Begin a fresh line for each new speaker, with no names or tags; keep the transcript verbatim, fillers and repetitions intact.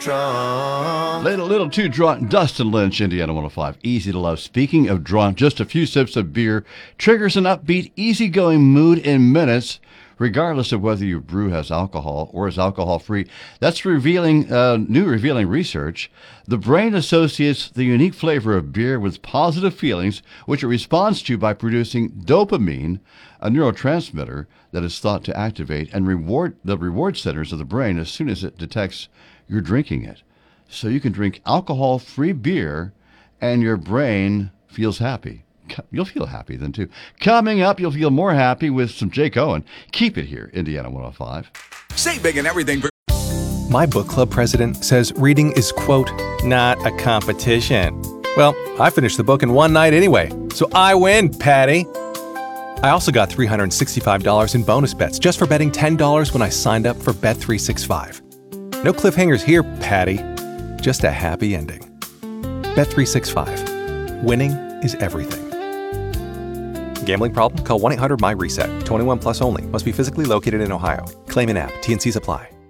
Drunk.
Late a little too drunk. Dustin Lynch, Indiana one oh five. Easy to love. Speaking of drunk, just a few sips of beer triggers an upbeat, easygoing mood in minutes, regardless of whether your brew has alcohol or is alcohol-free. That's revealing uh, new revealing research. The brain associates the unique flavor of beer with positive feelings, which it responds to by producing dopamine, a neurotransmitter that is thought to activate and reward the reward centers of the brain as soon as it detects you're drinking it. So you can drink alcohol-free beer and your brain feels happy. You'll feel happy then, too. Coming up, you'll feel more happy with some Jake Owen. Keep it here, Indiana one oh five.
Save big and everything.
My book club president says reading is, quote, not a competition. Well, I finished the book in one night anyway, so I win, Patty. I also got three hundred sixty-five dollars in bonus bets just for betting ten dollars when I signed up for Bet three sixty-five. No cliffhangers here, Patty. Just a happy ending. Bet three sixty-five. Winning is everything. Gambling problem? Call one eight hundred M Y RESET. twenty-one plus only. Must be physically located in Ohio. Claim in app. T and Cs apply.